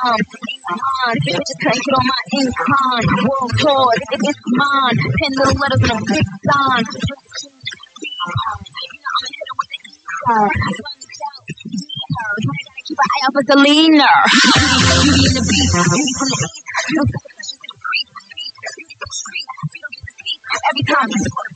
Bitches can't get on my income. World tour, it's mine. 10 little letters and a big sign. Keep an eye out for the leaner. Beauty in the beast, beauty from the east. No questions in the creek. Beauty from the street. We don't get the seat every time.